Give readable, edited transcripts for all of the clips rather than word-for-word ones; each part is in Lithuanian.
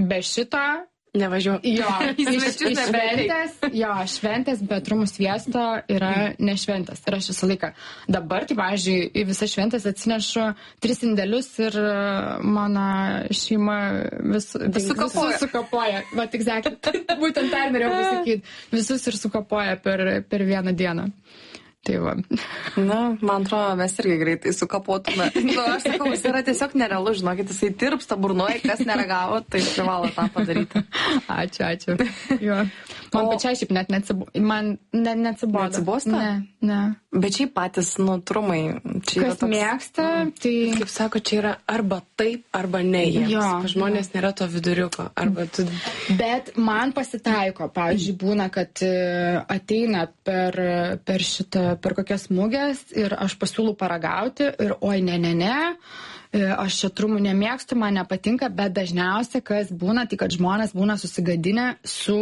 be šito Nevažiuoju. Jo, šventės be trumų sviesto yra nešventės. Ir aš visą laiką. Dabar, tai, pavyzdžiui, į visas šventės atsinešu 3 indelius ir mano šeima visus sukapoja. Vat, exactly. Būtent tą norėjau pasakyti. Visus ir sukapoja per vieną dieną. Tai va. Na, man atrodo, mes irgi greitai sukapotume. Aš sakau, jis yra tiesiog nerealu, žinokit, jisai tirpsta burnoje, kas neragavo, tai privalo tą padaryti. Ačiū. Jo. Man pačiai šiaip net neatsibodo. Man neatsibodo. Neatsibosta? Ne. Bet šiaip patys, trumai. Kas mėgsta, tai... Kaip sako, čia yra arba taip, arba ne jiems. Jo. Žmonės nėra to viduriuko. Arba tu... Bet man pasitaiko, pavyzdžiui, būna, kad ateina per kokias mugės ir aš pasiūlau paragauti ir oi, ne, aš čia trumų nemėgstu, man nepatinka, bet dažniausiai, kas būna, tai kad žmonės būna susigadinę su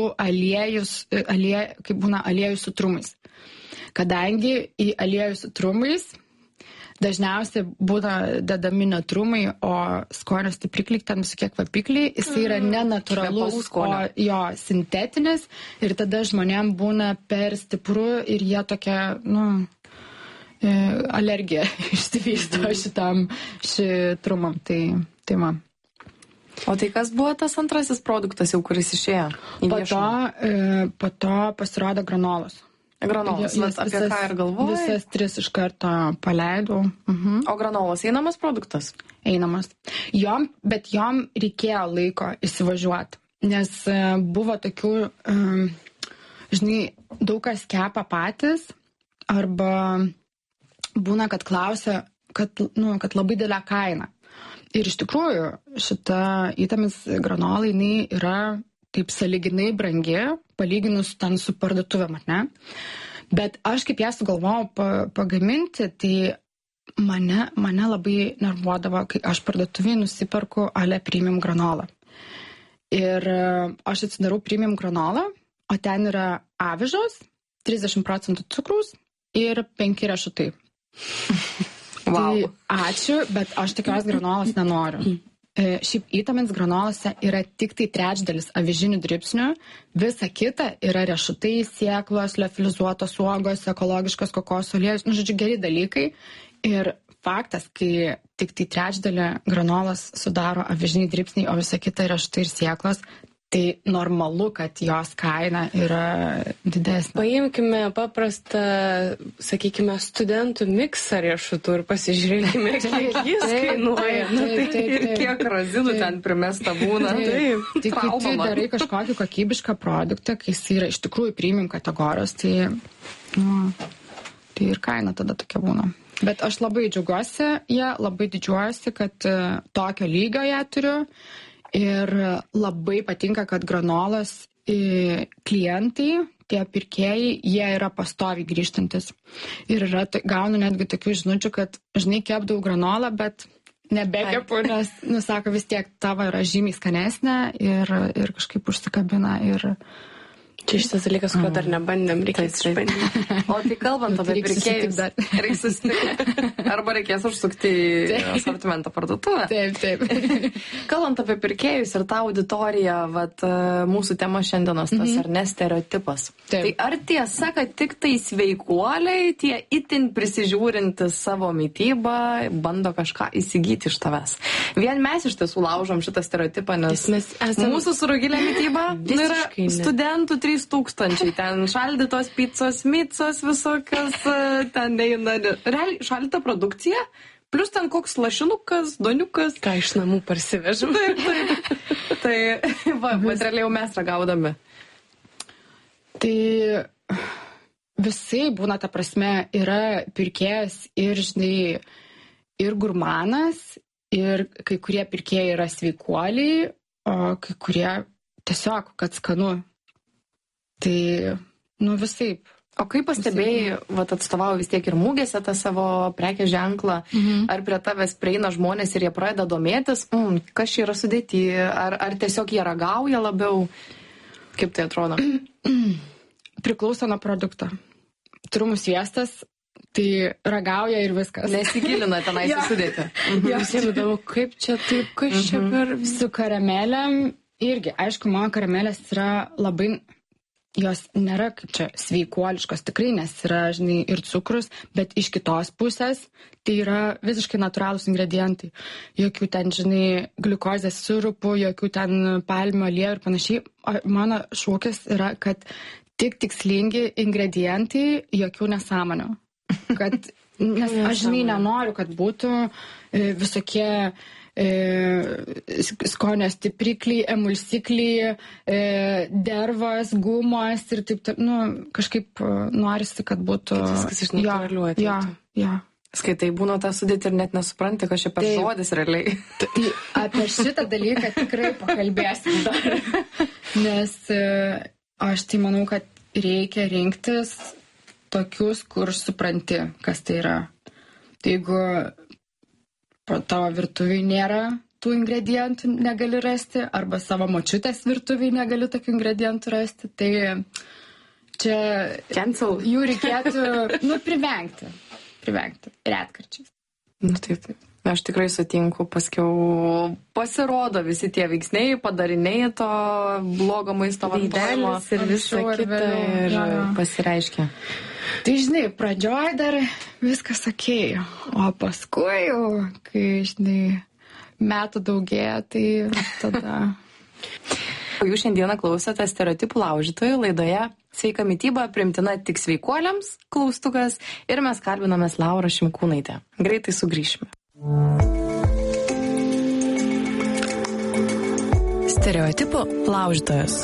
aliejus su trumais. Kadangi į aliejų su trumais dažniausiai būna dedami ne trumai, o skonio stiprikliai, ten visokie kvapikliai, jis yra nenatūralus, o jo sintetinis ir tada žmonėm būna per stipru ir jie tokia, alergija išsivysto šitrumam. Tai man. O tai kas buvo tas antrasis produktas jau, kuris išėjo? Po to pasirodė granolos. Granolos, apie ką ir galvoju? Visas 3 iš karto paleidau. O granolos einamas produktas? Einamas. Bet jom reikėjo laiko įsivažiuoti, nes buvo tokių, daug kas kepa patys, arba būna, kad klausia, kad labai didelė kaina. Ir iš tikrųjų, šita įtamis granolai, jinai yra taip sąlyginai brangi, palyginus ten su parduotuvėm, ar ne? Bet aš kaip ją sugalvojau pagaminti, tai mane labai nervuodavo, kai aš parduotuvėje nusiperku ale premium granolą. Ir aš atsidarau premium granolą, o ten yra avižos, 30% cukraus ir 5 riešutai. Wow. Tai ačiū, bet aš tokios granolos nenoriu. Šiaip įtamins granolose yra tik tai 1/3 avižinių dribsnių, visa kita yra riešutai, sėklos, liofilizuotos uogos, ekologiškas kokosų aliejus, žodžiu, geri dalykai. Ir faktas, kai tik tai 1/3 granolos sudaro avižiniai dribsniai, o visa kita riešutai ir sėklos, tai normalu, kad jos kaina yra didesnė. Paimkime paprastą, sakykime, studentų miksą riešutų ir pasižiūrėkime, kiek jis kainuoja. Ir kiek razinų ten primesta būna. Tai kai tu darai kažkokį kokybišką produktą, kai jis yra iš tikrųjų premium kategorijos, tai ir kaina tada tokia būna. Bet aš labai džiaugiuosi, labai didžiuojuosi, kad tokio lygio ją turiu. Ir labai patinka, kad granolos klientai, tie pirkėjai, jie yra pastoviai grįžtantis. Ir gaunu netgi tokių žinučių, kad žinai, kepdavau granolą, bet nebekepu, nes, sako, vis tiek tavo yra žymiai skanesnė ir kažkaip užsikabina ir... Čia šitas dalykas, ko dar nebandėm, reikės išbandyti. O tai kalbant apie pirkėjus, reiks susitikti. Arba reikės užsukti į asortimento parduotuvę. Taip. Kalbant apie pirkėjus ir tą auditoriją, mūsų tema šiandienos tas ar ne stereotipas. Taip. Tai ar tiesa, kad tik tai sveikuoliai, tie itin prisižiūrintis savo mitybą, bando kažką įsigyti iš tavęs? Vien mes iš tiesų laužom šitą stereotipą, nes mūsų su Rugile mityba yra studentų 3000, ten šaldytos picos, micos visokios, ten neina, realiai šaldyta produkcija, plus ten koks lašinukas, doniukas. Ką iš namų parsivežam. Taip. Tai, bet realiai jau mes ragaudami. Tai visai būna, ta prasme, yra pirkėjas ir, žinai, ir gurmanas, ir kai kurie pirkėjai yra sveikuoliai, o kai kurie tiesiog, kad skanu. Tai, visaip. O kaip pastebėjai, atstovauju vis tiek ir mūgėse tą savo prekės ženklą, ar prie tavęs prieina žmonės ir jie pradeda domėtis, kas čia yra sudėti, ar tiesiog jie ragauja labiau, kaip tai atrodo? Priklauso nuo produkto. Trumų sviestas, tai ragauja ir viskas. Nesigilina tenai sudėti. Visiems įdomu, kaip čia taip, kas čia per... Su karamelėm irgi, aišku, mano karamelės yra labai, jos nėra kaip čia sveikuoliškos, tikrai, nes yra, žinai, ir cukrus, bet iš kitos pusės tai yra visiškai natūralūs ingredientai. Jokių ten, žinai, gliukozės sirupų, jokių ten palmių aliejų ir panašiai. Mano šūkis yra, kad tik tikslingi ingredientai, jokių nesąmonių. Kad, nes aš, žinai, nenoriu, kad būtų visokie skonio stiprikliai, emulsikliai, dervas, gumos ir taip, kažkaip norisi, kad būtų... Viskas iš natūralių ateitų. Jo. Skaitai, būna tą sudėti ir net nesupranti, kas čia per žodis realiai. Tai apie šitą dalyką tikrai pakalbėsim dar. Nes aš tai manau, kad reikia rinktis tokius, kur supranti, kas tai yra. Tai jeigu tavo virtuviai nėra tų ingredientų, negali rasti, arba savo močiutės virtuviai negali tokių ingredientų rasti, tai čia jų reikėtų privengti retkarčiais. Taip. Aš tikrai sutinku, paskiau pasirodo visi tie veiksniai, padariniai to blogo maisto vartojimo ir visa kita ir pasireiškia. Tai žinai, pradžioj dar viskas okei, o paskui jau, kai, žinai, metų daugėja, tai tada... Jūs šiandieną klausote Stereotipų laužytojų laidoje Sveika mityba priimtina tik sveikuoliams, klaustukas, ir mes kalbinamės Laurą Šimkūnaitę. Greitai sugrįšime. Stereotipų laužytojas.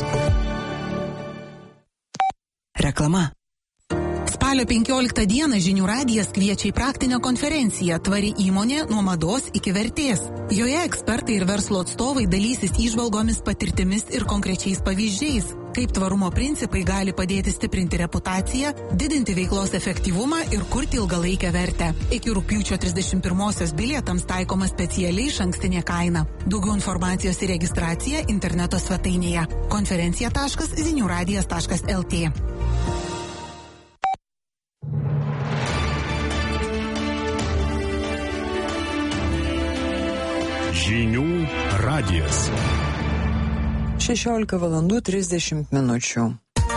Reklama. Spalio 15 dieną Žinių radijas kviečia į praktinę konferenciją Tvari įmonė nuo mados iki vertės. Joje ekspertai ir verslo atstovai dalysis įžvalgomis, patirtimis ir konkrečiais pavyzdžiais, kaip tvarumo principai gali padėti stiprinti reputaciją, didinti veiklos efektyvumą ir kurti ilgalaikę vertę. Iki rugpjūčio 31-osios bilietams taikoma specialiai išankstinė kaina. Daugiau informacijos ir registracija interneto svetainėje konferencija.ziniuradijas.lt. Žinių radijas. 16:30 minučių.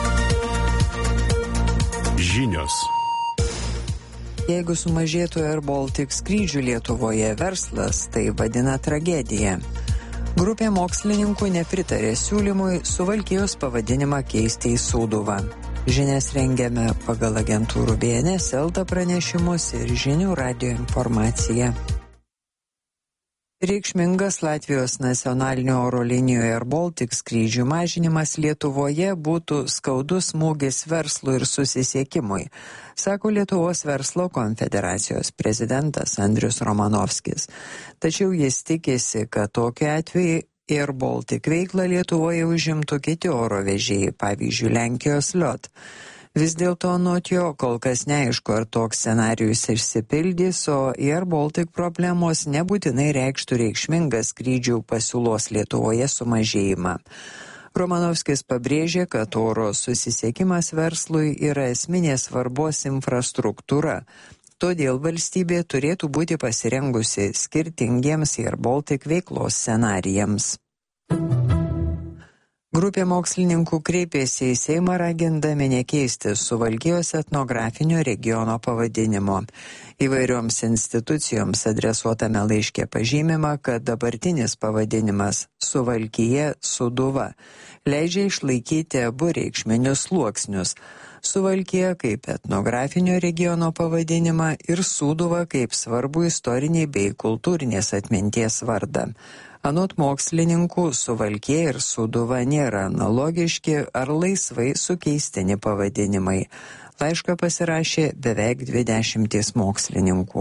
Žinios. Jeigu sumažėtų Air Baltic skrydžių Lietuvoje, verslas tai vadina tragedija. Grupė mokslininkų nepritarė siūlymui Suvalkijos pavadinimą keisti į Sūduvą. Žinias rengiame pagal agentūrų BNS, Elta pranešimus ir Žinių radijo informaciją. Reikšmingas Latvijos nacionalinio oro linijų Air Baltic skrydžių mažinimas Lietuvoje būtų skaudus smūgis verslui ir susisiekimui, sako Lietuvos verslo konfederacijos prezidentas Andrius Romanovskis. Tačiau jis tikisi, kad tokiu atveju Air Baltic veiklą Lietuvoje užimtų kiti oro vežėjai, pavyzdžiui, Lenkijos LIOT. Vis dėlto anot jo kol kas neaišku, ar toks scenarijus išsipildys, o Air Baltic problemos nebūtinai reikštų reikšmingą skrydžių pasiūlos Lietuvoje sumažėjimą. Romanovskis pabrėžė, kad oro susisiekimas verslui yra esminės svarbos infrastruktūra. Todėl valstybė turėtų būti pasirengusi skirtingiems Air Baltic veiklos scenarijams. Grupė mokslininkų kreipėsi į Seimą ragindami nekeisti Suvalkijos etnografinio regiono pavadinimo. Įvairioms institucijoms adresuotame laiške pažymima, kad dabartinis pavadinimas Suvalkija Sūduva leidžia išlaikyti abu reikšminius sluoksnius. Suvalkija kaip etnografinio regiono pavadinimą ir Sūduva kaip svarbu istoriniai bei kultūrinės atminties vardą. Anot mokslininkų, Suvalkija ir Sūduva nėra analogiški ar laisvai sukeistini pavadinimai. Laišką pasirašė beveik 20 mokslininkų.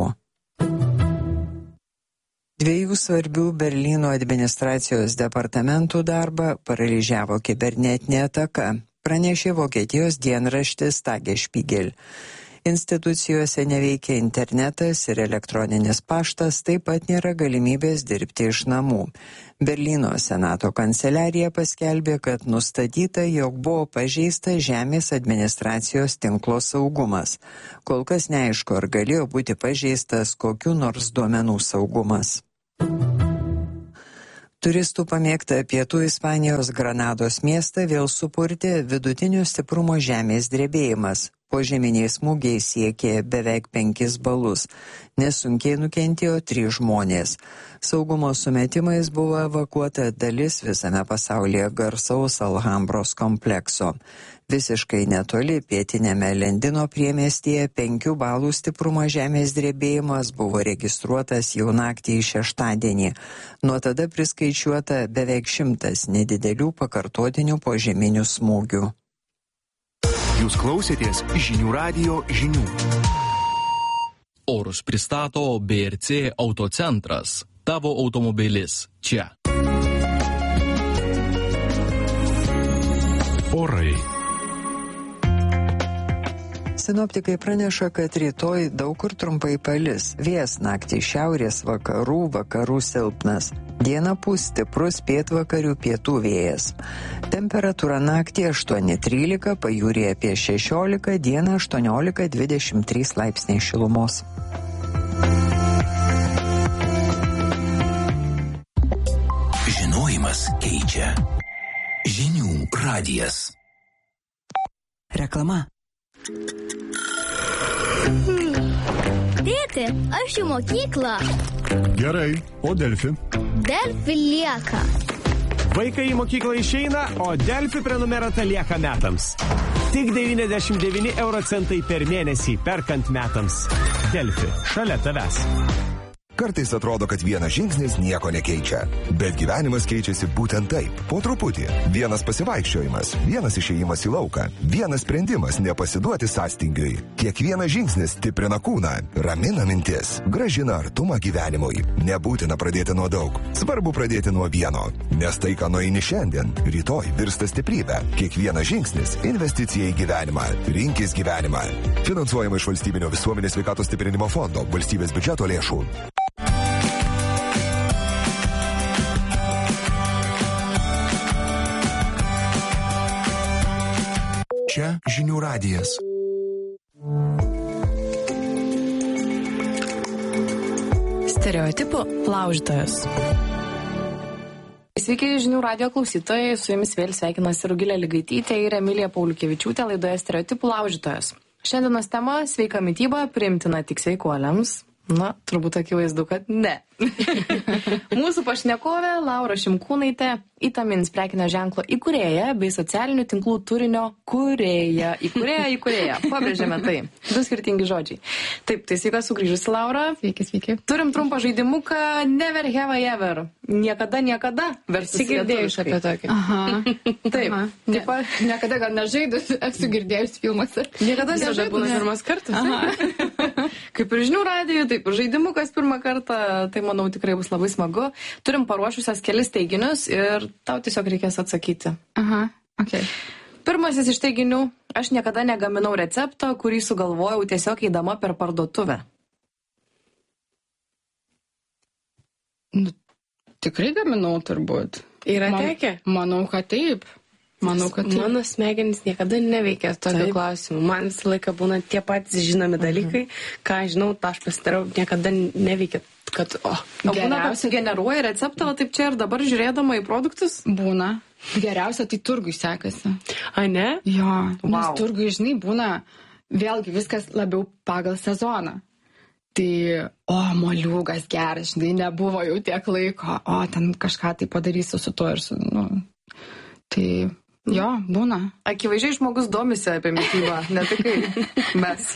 Dviejų svarbių Berlyno administracijos departamentų darbą paralyžiavo kibernetinė ataka, pranešė Vokietijos dienraštis Tagesspiegel. Institucijose neveikia internetas ir elektroninis paštas, taip pat nėra galimybės dirbti iš namų. Berlyno senato kanceliarija paskelbė, kad nustatyta, jog buvo pažeista žemės administracijos tinklo saugumas. Kol kas neaišku, ar galėjo būti pažeistas kokių nors duomenų saugumas. Turistų pamėgtą pietų Ispanijos Granados miestą vėl supurtė vidutinio stiprumo žemės drebėjimas. Požeminiai smūgiai siekė beveik 5 balus. Nesunkiai nukentėjo 3 žmonės. Saugumo sumetimais buvo evakuota dalis visame pasaulyje garsaus Alhambros komplekso. Visiškai netoli pietinėme Lendino priemiestyje 5 balų stiprumo žemės drebėjimas buvo registruotas jau naktį į šeštadienį. Nuo tada priskaičiuota beveik 100 nedidelių pakartotinių požeminių smūgių. Jūs klausėtės Žinių radijo žinių. Orus pristato BRC Autocentras. Tavo automobilis čia. Orai. Sinoptikai praneša, kad rytoj daug kur trumpai palis. Vėjas naktį šiaurės vakarų silpnas. Dieną pūs stiprus pietvakarių pietų vėjas. Temperatūra naktį 8-13, pajūryje apie 16, dieną 18-23 laipsniai šilumos. Žinojimas keičia. Žinių radijas. Reklama. Tėti, aš į mokyklą. Gerai, o Delfi? Delfi lieka. Vaikai į mokyklą išeina, o Delfi prenumerata lieka metams. Tik 99 eurocentai per mėnesį perkant metams. Delfi, šalia tavęs. Kartais atrodo, kad vienas žingsnis nieko nekeičia. Bet gyvenimas keičiasi būtent taip, po truputį. Vienas pasivaikščiojimas, vienas išėjimas į lauką, vienas sprendimas nepasiduoti sąstingiui. Kiekvienas žingsnis stiprina kūną, ramina mintis, grąžina artumą gyvenimui. Nebūtina pradėti nuo daug. Svarbu pradėti nuo vieno. Nes tai, ką nueini šiandien, rytoj virsta stiprybė. Kiekvienas žingsnis – investicija į gyvenimą. Rinkis gyvenimą. Finansuojama iš Valstybinio visuomenės sveikatos stiprinimo fondo, valstybės biudžeto lėšų. Čia Žinių radijas. Stereotipų laužytojas. Sveiki, Žinių radijo klausytojai, su jumis vėl sveikinasi Rugilė Ligaitytė ir Emilija Pauliukevičiūtė laidoje Stereotipų laužytojas. Šiandienos tema – sveika mityba priimtina tik sveikuoliams. Na, turbūt akivaizdu, kad ne. Mūsų pašnekovė Laura Šimkūnaitė, Itamins prekinio ženklo įkūrėja bei socialinių tinklų turinio kūrėja. Įkūrėja. Pabrėžėme tai. 2 skirtingi žodžiai. Taip, tai sveika sugrįžusi, Laura. Sveiki. Turim trumpą žaidimuką Never have I ever. Niekada. Versus girdėjus apie tokį. Aha. Taip. Niekada gal nežaidus, esu girdėjus filmuose. Niekada nežaidus. Būna pirmas kartas. Kaip ir Žinių radijo, taip, žaidimukas pirmą kartą, tai manau tikrai bus labai smagu. Turim paruošusias kelis teiginius ir tau tiesiog reikės atsakyti. Aha, okei. Pirmasis iš teiginių, aš niekada negaminau recepto, kurį sugalvojau tiesiog eidama per parduotuvę. Nu, tikrai gaminau turbūt. Yra tekę? Manau, kad taip. Mano smegenys niekada neveikia tokių klausimų. Man visą laiką būna tie patys žinomi dalykai, ką žinau, tą aš pasidarau, niekada neveikia, kad būna, kad sugeneruoja receptą, taip čia ir dabar žiūrėdama į produktus? Būna. Geriausia, tai turgui sekasi. A, ne? Jo, nes turgui, žinai, būna vėlgi viskas labiau pagal sezoną. Tai, moliūgas geras, žinai, nebuvo jau tiek laiko, ten kažką tai padarysiu su tuo ir su, tai... Jo, būna. Akivaizdžiai žmogus domisi apie mitybą, ne tik kaip mes.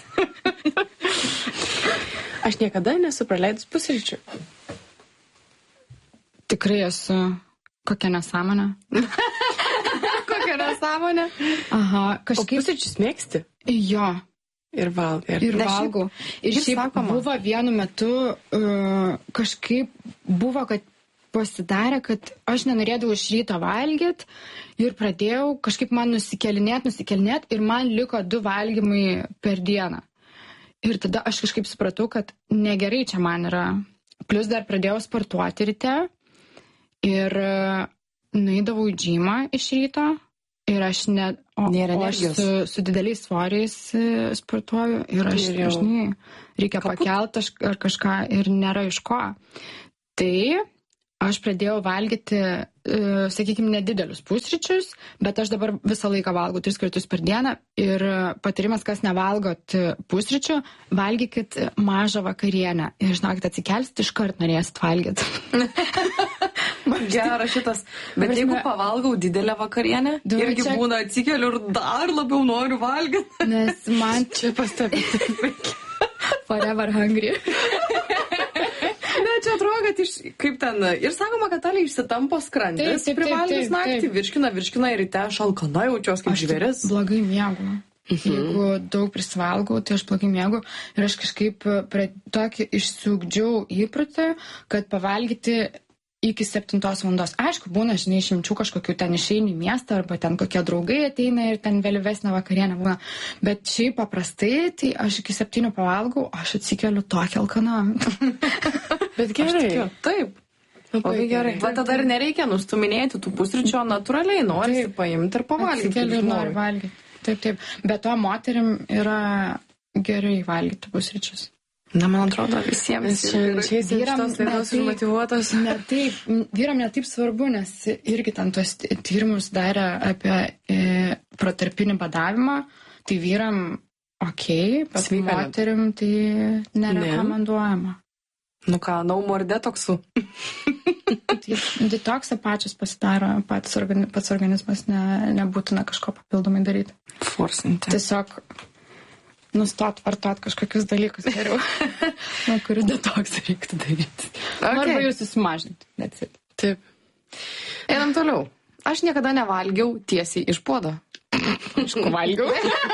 Aš niekada nesu praleidus pusryčių. Tikrai esu. Kokia nesąmonė. Kokia nesąmonė? Aha, kažkaip... O pusryčius mėgsti? Jo. Ir valgai. Ir valgau. Ir šiaip buvo vienu metu kažkaip buvo, kad pasidarė, kad aš nenorėdavau iš ryto valgyti ir pradėjau kažkaip man nusikelinėt ir man liko 2 valgymai per dieną. Ir tada aš kažkaip supratau, kad negerai čia man yra. Plus dar pradėjau sportuoti ryte ir nueidavau į džymą iš ryto ir aš su dideliais svoriais sportuoju ir aš, žinai, reikia pakelti ar kažką ir nėra iš ko. Tai aš pradėjau valgyti, sakykime, nedidelius pusryčius, bet aš dabar visą laiką valgau 3 kartus per dieną ir patarimas, kas nevalgot pusryčių, valgykit mažą vakarienę ir žinokit, atsikelsit, iškart norėsit valgyti. Geras šitas. Bet jeigu pavalgau didelę vakarienę, irgi būna atsikeliu ir dar labiau noriu valgyti. Nes man čia pastebėti. Forever hungry. Ne, čia atrodo, kad kaip ten, ir sakoma, kad taliai išsitampo skrandis, privalgius naktį, virškina ir ryte aš alkana jaučiuos kaip žvėris. Blogai miegu. Jeigu daug prisivalgau, tai aš blogai miegu ir aš kažkaip tokį išsiugdžiau įprotį, kad pavalgyti iki 7 valandos. Aišku, būna, žinai, išimčių kažkokių ten išeini į miestą arba ten kokie draugai ateina ir ten vėlyvesnė vakarienė būna. Bet šiaip paprastai, tai aš iki 7 pavalgau, aš atsikeliu tokią alkaną. Bet gerai. Taip. Labai gerai. Va tada ir nereikia nustuminėti tų pusryčio, natūraliai nori paimti ir pavalgyti. Atsikeliu ir nori valgyti. Taip. Bet to moterim yra gerai valgyti pusryčius. Na, man atrodo, visiems vyram motyvuotos. Vyram netaip svarbu, nes irgi ten tuos tyrimus darė apie protarpinį badavimą, tai vyram bet moterim tai nerekomenduojama. Nu ką, no more detoksų. Detoksą pačios pasidaro, pats organizmas nebūtina kažko papildomai daryti. Forsinti. Tiesiog nustot vartot kažkokius dalykus geriau, kurių detoksą reiktų daryti. Arba jūs susimažinti. Taip. Einam toliau. Aš niekada nevalgiau tiesiai iš puodo. Aišku, valgiau.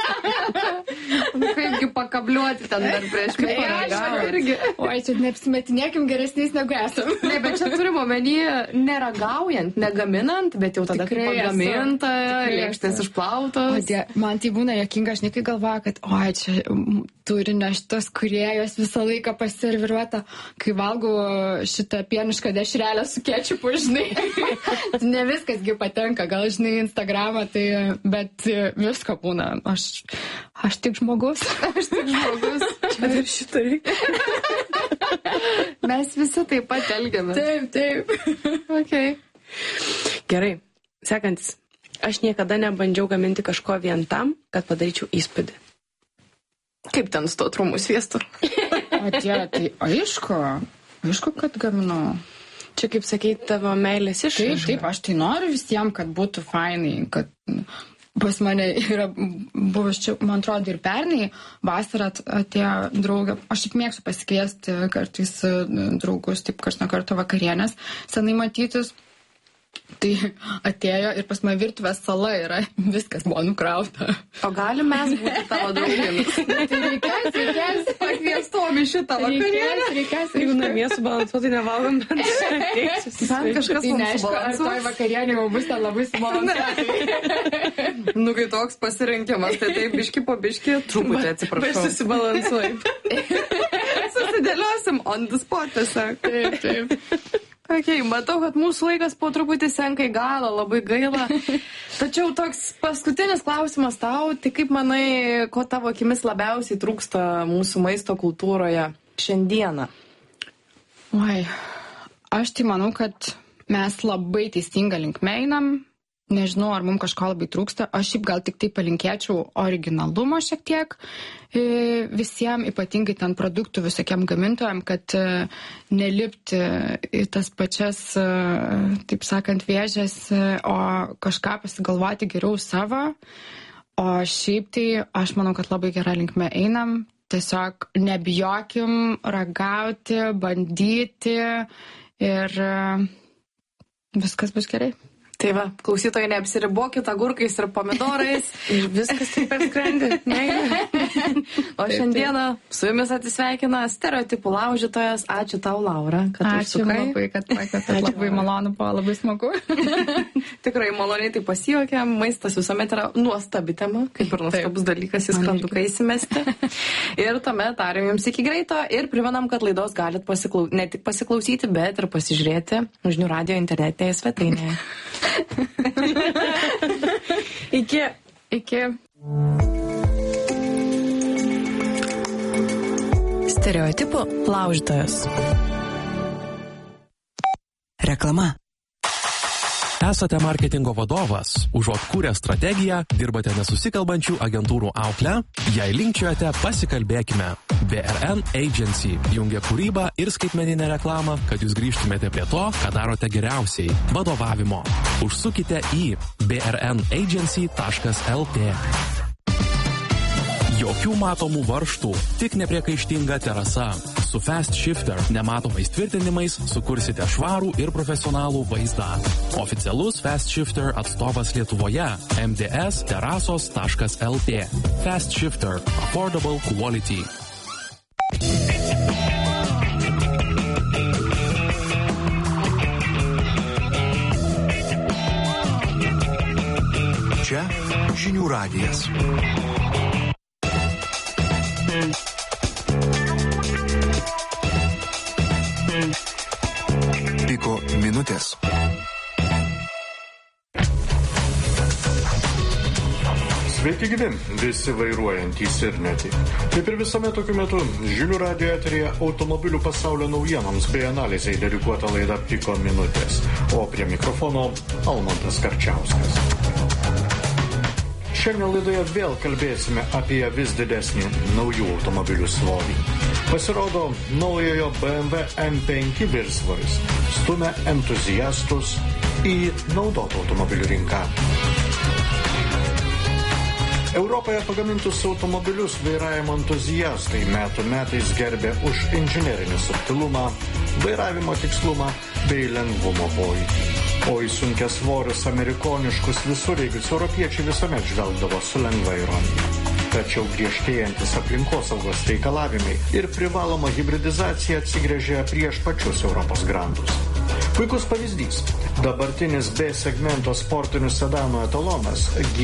Kaipgi pakabliuoti ten dar prieš irgi. Oi, čia neapsimetinėkim geresniais negu esam. Ne, bet čia turime omeny neragaujant, negaminant, bet jau tada kaip pagaminta, lėkštės išplautos. Man tai būna juokinga, aš nekai galvoju, kad oi, čia turinio šitos kūrėjos visą laiką paserviruota, kai valgau šitą pienišką dešrelę su kečupu, žinai. Ne viskasgi patenka, gal žinai Instagramą, tai, bet visko būna. Aš tik žmogus. Čia ir šitą reikia. Mes visi taip pat elgiamės. Taip. Okay. Gerai. Sekantis. Aš niekada nebandžiau gaminti kažko vien tam, kad padaryčiau įspūdį. Kaip ten su to trumų sviestu? Tai aišku, kad gaminau. Čia, kaip sakei, tavo meilės išraiška. Taip, aš tai noriu visiems, kad būtų fainai, kad pas mane yra buvęs čia, man atrodo, ir pernai vasarą atėjo draugė. Aš tik mėgstu pasikviesti kartais draugus, taip karts nuo karto vakarienės, senai matytus. Tai atėjo ir pas mane virtuvės sala yra, viskas buvo nukrauta. O galim mes būti tavo draugėmis? Tai reikės pakviestom į šitą vakarienę. Reikės. Jeigu namie subalansuotai nevalgom, bet kažkas mums subalansuos. Ar toj vakarienė jau bus ten labai subalansuotai. Nu, kai toks pasirinkimas, tai taip biški po biški, truputį atsiprašau. Susibalansuojam. Susidėliosim on the spot, tiesiog. Taip. Okay, matau, kad mūsų laikas po truputį senka į galą, labai gaila. Tačiau toks paskutinis klausimas tau, tai kaip manai, ko tavo akimis labiausiai trūksta mūsų maisto kultūroje šiandieną? Oi, aš tai manau, kad mes labai teisingą linkmę einam. Nežinau, ar mums kažko labai trūksta. Aš šiaip gal tik tai palinkėčiau originalumo šiek tiek visiems, ypatingai ten produktų visokiam gamintojam, kad nelipti į tas pačias, taip sakant, vėžės, o kažką pasigalvoti geriau savo. O šiaip tai aš manau, kad labai gerą linkmę einam. Tiesiog nebijokim ragauti, bandyti ir viskas bus gerai. Tai va, klausytojai, neapsiribokit agurkais ir pomidorais. Ir viskas taip apskrendė. O šiandieną su jumis atsisveikina stereotipų laužytojas. Ačiū tau, Laura, kad užsukai. Ačiū labai, kad pakvietėte. Labai malonu, buvo labai smagu. Tikrai maloniai tai pasijuokėm. Maistas visuomet yra nuostabi tema, kaip ir nuostabus dalykas į skranduką įsimesti. Ir tuomet tariam jums iki greito ir primenam, kad laidos galit ne tik pasiklausyti, bet ir pasižiūrėti Žinių radijo internetinėje svetainėje. Iki. Stereotipų laužytojas. Reklama. Esate marketingo vadovas, užuot kūrę strategiją, dirbate nesusikalbančių agentūrų auklę, jei linkčiojate, pasikalbėkime. BRN Agency jungia kūrybą ir skaitmeninę reklamą, kad jūs grįžtumėte prie to, ką darote geriausiai – vadovavimo. Užsukite į brnagency.lt. Jokių matomų varžtų, tik nepriekaištinga terasa. Su Fast Shifter nematomais tvirtinimais sukursite švarų ir profesionalų vaizdą. Oficialus Fast Shifter atstovas Lietuvoje – mds-terasos.lt. Fast Shifter – affordable quality. Čia Žinių radijas. Piko minutės. Sveiki gyvi, visi vairuojantys ir ne tik. Kaip ir visuomet tokiu metu, Žinių radijo eteryje automobilių pasaulio naujienoms bei analizai dedikuota laida Piko minutės, o prie mikrofono Almantas Karčiauskas. Šiandien laidoje vėl kalbėsime apie vis didesnį naujų automobilių svorį. Pasirodo, naujojo BMW M5 viršsvoris stumia entuziastus į naudotų automobilių rinką. Europoje pagamintus automobilius vairavimo entuziastai metų metais gerbė už inžinerinį subtilumą, vairavimo tikslumą bei lengvumo pojūtį. O į sunkiasvorius amerikoniškus visureigius europiečiai visuomet žvelgdavo su lengva ironija. Tačiau griežtėjantis aplinkosaugos reikalavimai ir privaloma hibridizacija atsigręžė prieš pačius Europos grandus. Puikus pavyzdys. Dabartinis B segmento sportinių sedanų etalonas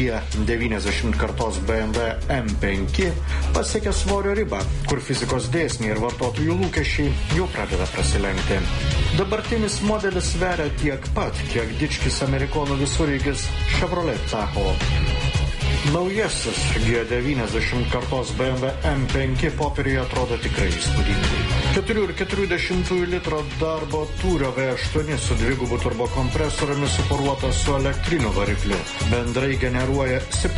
G90 kartos BMW M5 pasiekė svorio ribą, kur fizikos dėsniai ir vartotojų lūkesčiai jau pradeda prasilenkti. Dabartinis modelis sveria tiek pat, kiek dičkis amerikonų visureigis Chevrolet Tahoe. Naujasis G90 kartos BMW M5 popieriuje atrodo tikrai įspūdingai. 4,4 litro darbo tūrio V8 su dvigubu turbokompresoriumi suporuotas su elektriniu varikliu. Bendrai generuoja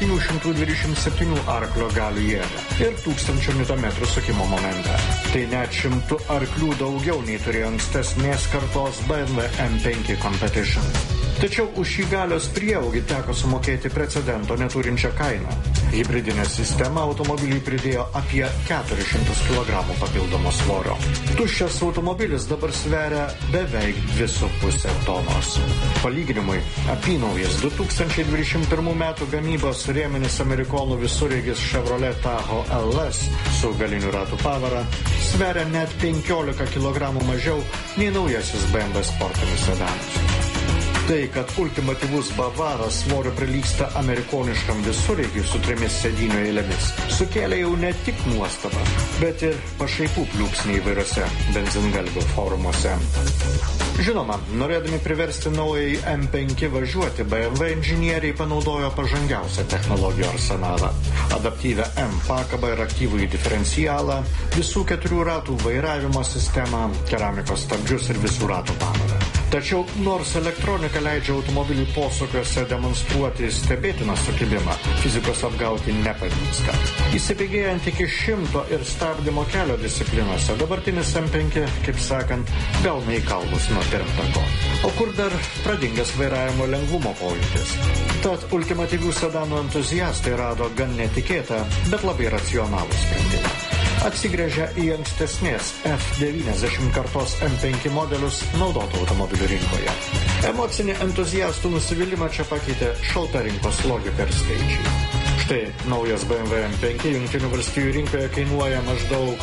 727 arklio galių jėgą ir 1000 Nm sukimo momentą. Tai net 100 arklių daugiau nei turėjo ankstesnės kartos BMW M5 Competition. Tačiau už šį galios prieaugį teko sumokėti precedento neturinčią kainą. Hibridinė sistema automobiliui pridėjo apie 400 kg papildomo svorio. Tuščias automobilis dabar sveria beveik 2,5 tonos. Palyginimui, apynaujas 2021 metų gamybos rėminis amerikonų visureigis Chevrolet Tahoe LS su galiniu ratų pavara sveria net 15 kg mažiau nei naujasis BMW sportinis sedanas. Tai, kad ultimatyvus bavaras svorio prilygsta amerikoniškam visureigiui su 3 sėdynių eilėmis, sukėlė jau ne tik nuostabą, bet ir pašaipų pliūpsnį įvairiose benzingalvių forumuose. Žinoma, norėdami priversti naująjį M5 važiuoti, BMW inžinieriai panaudojo pažangiausią technologijų arsenalą. Adaptyvę M pakabą ir aktyvųjį diferencialą, visų 4 ratų vairavimo sistemą, keramikos stabdžius ir visų ratų pavarą. Tačiau nors elektronika leidžia automobilių posūkiuose demonstruoti stebėtiną sukibimą, fizikos apgauti nepavyksta. Įsibėgėjant iki 100 ir stabdymo kelio disciplinose, dabartinis M5, kaip sakant, gauna į kaulus nuo pirmtako. O kur dar pradingęs vairavimo lengvumo pojūtis? Tad ultimatyvių sedanų entuziastai rado gan netikėtą, bet labai racionalų sprendimą. Atsigręžia į ankstesnės F90 kartos M5 modelius naudotų automobilių rinkoje. Emocinį entuziastų nusivylimą čia pakeitė šalta rinkos logika ir skaičiai. Štai naujas BMW M5 Jungtinių valstijų rinkoje kainuoja maždaug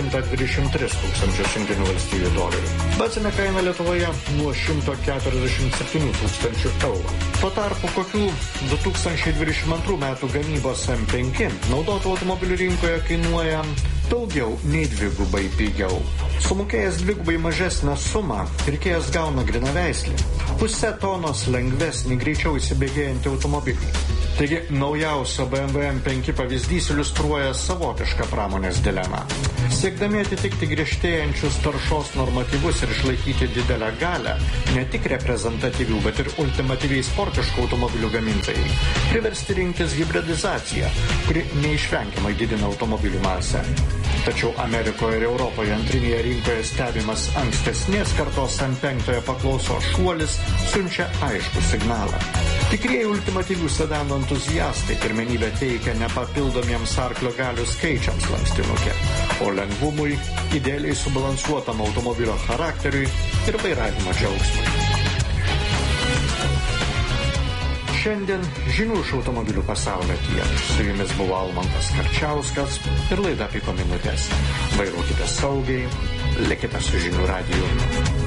$123,000 Jungtinių valstijų dolerių. Bazinė kaina Lietuvoje nuo $147,000. Tuo tarpu kokių 2022 metų gamybos M5 naudotų automobilių rinkoje kainuoja daugiau nei dvigubai pigiau. Sumokėjęs dvigubai mažesnę sumą, pirkėjas gauna gryną veislį, pusę tonos lengvesnį, greičiau įsibėgėjantį automobilį. Taigi, naujausio BMW M5 pavyzdys iliustruoja savotišką pramonės dilemą. Siekdami atitikti griežtėjančius taršos normatyvus ir išlaikyti didelę galią, ne tik reprezentatyvių, bet ir ultimatyviai sportiškų automobilių gamintojai priversti rinktis hibridizaciją, kuri neišvengiamai didina automobilių masę. Tačiau Amerikoje ir Europoje antrinėje rinkoje stebimas ankstesnės kartos M5 paklausos šuolis siunčia aiškų signalą. Tikrieji ultimatyvių sedanų entuziastai pirmenybę teikia nepapildomiems arklio galių skaičiams lankstinuke, o lengvumui, idealiai subalansuotam automobilio charakteriui ir vairavimo džiaugsmui. Šiandien žinių iš automobilių pasaulio tiek. Su jumis buvo Almantas Karčiauskas ir laida Piko minutės. Vairuokite saugiai, likite su Žinių radiju.